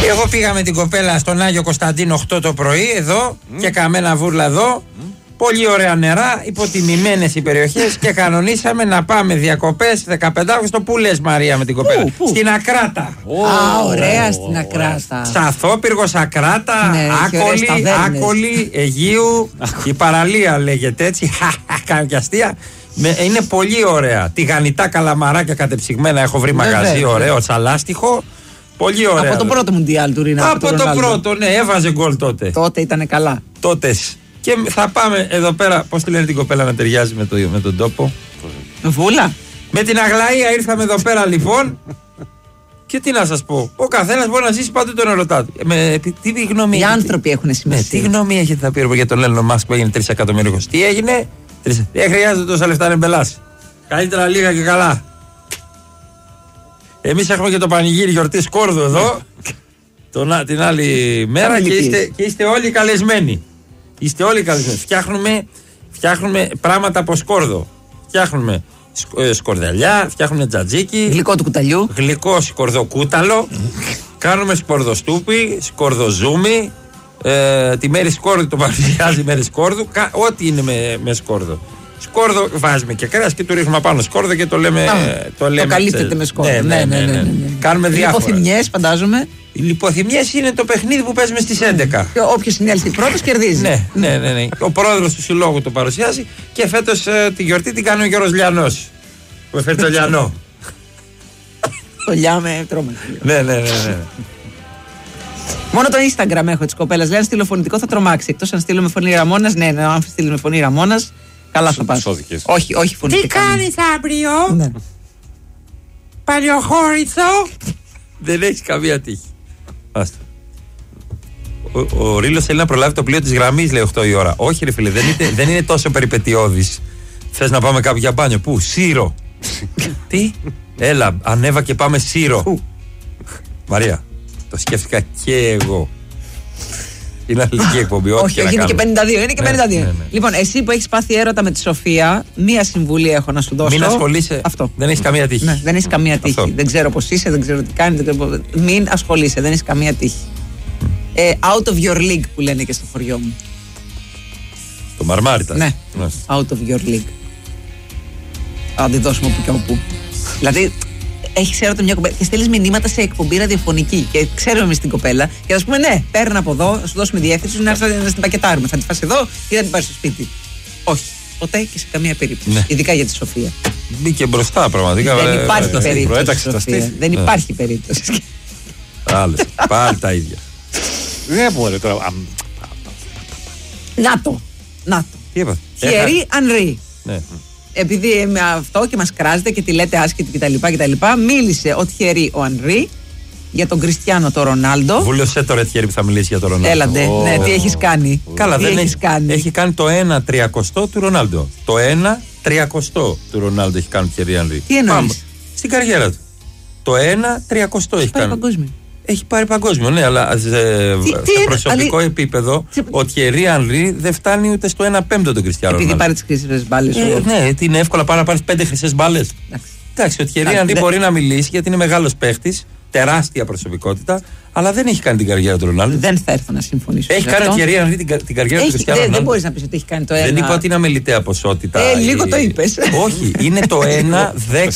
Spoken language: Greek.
Εγώ πήγα με την κοπέλα στον Άγιο Κωνσταντίνο 8 το πρωί εδώ και καμένα βούρλα εδώ. Πολύ ωραία νερά, υποτιμημένες οι περιοχές και κανονίσαμε να πάμε διακοπές 15 Αύγουστο. Πού λες Μαρία με την κοπέλα? Στην Ακράτα. Α, ωραία, στην Ακράτα. Σαθόπυργος, Ακράτα, Ναι, Άκολη, Αιγείου. Η παραλία λέγεται έτσι. Κάνω και αστεία. Είναι πολύ ωραία. Τηγανιτά καλαμαράκια κατεψυγμένα. Έχω βρει μαγαζί ωραίο, τσαλάστιχο. Πολύ ωραία. Από το πρώτο Μουντιάλ του Ρίνα. Από το πρώτο, ναι, έβαζε γκολ τότε. Τότε ήταν καλά. Τότες. Και θα πάμε εδώ πέρα, πώς τη λένε την κοπέλα να ταιριάζει με τον τόπο? Βούλα. Με την Αγλαία ήρθαμε εδώ πέρα λοιπόν. Και τι να σας πω, ο καθένας μπορεί να ζήσει παντού τον ερωτά του. Τι γνώμη Οι άνθρωποι έχουν σημασία. τι γνώμη έχετε να πει για τον Έλληνο Μάσκ που έγινε 3 εκατομμύρια? Τι έγινε? Δεν χρειάζεται τόσα λεφτά να μπελάσει. Καλύτερα λίγα και καλά. Εμείς έχουμε και το πανηγύρι γιορτή Σκόρδου εδώ την άλλη μέρα και είστε όλοι καλεσμένοι. Είστε όλοι καλεσμένοι. Φτιάχνουμε πράγματα από σκόρδο. Φτιάχνουμε σκορδαλιά, φτιάχνουμε τζατζίκι. Γλυκό του κουταλιού. Γλυκό σκορδοκούταλο. Κάνουμε σκορδοστούπι, σκορδοζούμι. Τη Μέρη Σκόρδου το παρουσιάζει η Μέρη Σκόρδου. Ό,τι είναι με σκόρδο. Σκόρδο βάζουμε και κρέας και του ρίχνουμε πάνω σκόρδο και το λέμε. Το καλύπτεται με σκόρδο. Ναι. Κάνουμε διάφορα. Λιποθυμιές, φαντάζομαι. Οι λιποθυμιές είναι το παιχνίδι που παίζουμε στις 11. Όποιος συνέλθει πρώτος κερδίζει. Ναι. Ο πρόεδρος του συλλόγου το παρουσιάζει και φέτος τη γιορτή την κάνει ο Γιώργος Λιανός. Που έφερε το Λιανό. Το λιάμε τρώμε. Ναι. Μόνο το Instagram έχω της κοπέλας. Λέει αν στείλω φωνητικό θα τρομάξει. Εκτός αν στείλω με φωνή Ραμώνας. Ναι, αν στείλω με φωνή Ραμώνας, καλά θα πας. Όχι φωνητικά. Τι κάνεις αύριο? Ναι. Παλιοχώρηθο. Δεν έχει καμία τύχη. Άστα. Ο Ρήλος θέλει να προλάβει το πλοίο της γραμμής, λέει 8 η ώρα. Όχι ρε φίλε, δεν είναι τόσο περιπετειώδης. Θες να πάμε κάπου για μπάνιο? Πού? Σύρο. Τι? Έλα, ανέβα και πάμε Σύρο. Μαρία, το σκέφτηκα και εγώ. Είναι αθλητική εκπομπή. Όχι, είναι και 52. Είναι και 52. Ναι. Λοιπόν, εσύ που έχεις πάθει έρωτα με τη Σοφία, μία συμβουλή έχω να σου δώσω. Μην ασχολείσαι. Αυτό. Δεν έχεις καμία τύχη. Ναι, δεν έχεις καμία τύχη. Αυτό. Δεν ξέρω πώς είσαι, δεν ξέρω τι κάνεις. Μην ασχολείσαι, δεν έχεις καμία τύχη. Out of your league που λένε και στο χωριό μου. Το Μαρμάριτα. Ναι. Out of your league. Θα τη δώσουμε όπου και όπου. Δηλαδή, έχει έρωτα μια κοπέλα και στέλνει μηνύματα σε εκπομπή ραδιοφωνική. Και ξέρουμε εμείς την κοπέλα. Και θα σου πούμε, ναι, παίρνει από εδώ, να σου δώσουμε διεύθυνση, να την πακετάρουμε. Θα την φας εδώ ή θα την πάρει στο σπίτι. Όχι. Ποτέ και σε καμία περίπτωση. Ναι. Ειδικά για τη Σοφία. Μπήκε μπροστά πραγματικά. Δεν υπάρχει περίπτωση. Προέταξε τα στήθη. Δεν υπάρχει περίπτωση. Άλλες. Πάλι τα ίδια. Δεν μπορεί τώρα. Να το. Τι είπα? Thierry Henry. Ναι. Επειδή με αυτό και μας κράζετε και τη λέτε άσχετη κτλ. Μίλησε ο Thierry ο Henry για τον Κριστιάνο τον Ρονάλντο. Βούλωσε το Ρετιέρι που θα μιλήσει για τον Ρονάλντο. Έλαντε, ναι, τι έχεις κάνει? Καλά, δεν έχεις κάνει? Έχει κάνει το 1/30 του Ρονάλντο. Το 1/30 του Ρονάλντο έχει κάνει ο Thierry Henry. Τι εννοείς? Στην καριέρα του. Το 1/30 έχει κάνει. Παγκόσμιο. Έχει πάρει παγκόσμιο, ναι, αλλά σε προσωπικό επίπεδο ο Thierry Henry δεν φτάνει ούτε στο 1/5 του Κριστιάνο. Επειδή πάρει τις χρυσές μπάλες. Ναι, είναι εύκολα να πάρεις 5 χρυσές μπάλες. Εντάξει, ο Thierry Henry μπορεί να μιλήσει γιατί είναι μεγάλος παίχτης, τεράστια προσωπικότητα, αλλά δεν έχει κάνει την καριέρα του Ρονάλντο. Δεν θα έρθω να συμφωνήσω. Έχει κάνει ο Thierry Henry την καριέρα του Κριστιάνο Ρονάλντο. Δεν μπορείς να πεις ότι έχει κάνει το 1. Δεν είπα ότι είναι αμεληταία ποσότητα. Λίγο το είπες. Όχι, είναι το 1/10